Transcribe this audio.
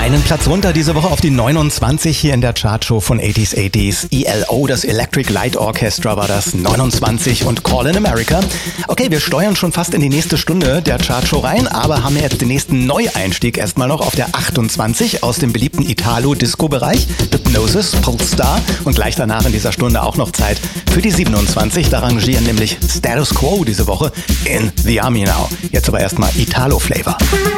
Einen Platz runter diese Woche auf die 29 hier in der Chartshow von 80s. ELO, das Electric Light Orchestra war das, 29 und Call in America. Okay, wir steuern schon fast in die nächste Stunde der Chartshow rein, aber haben jetzt den nächsten Neueinstieg erstmal noch auf der 28 aus dem beliebten Italo-Disco-Bereich. Hypnosis, Polestar und gleich danach in dieser Stunde auch noch Zeit für die 27. Da rangieren nämlich Status Quo diese Woche in The Army Now. Jetzt aber erstmal Italo-Flavor.